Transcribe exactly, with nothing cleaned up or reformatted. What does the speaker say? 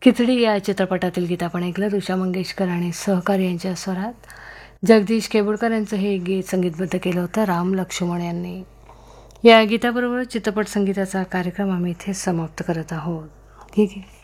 खिचडी या चित्रपटातील गीत आपण ऐकलं. उषा मंगेशकर आणि सहकारी यांच्या स्वरात जगदीश केबुलकर यांचं हे गीत संगीतबद्ध केलं होतं राम लक्ष्मण यांनी. या गीताबरोबर चित्रपट संगीताचा कार्यक्रम आम्ही इथे समाप्त करत आहोत. ठीक आहे.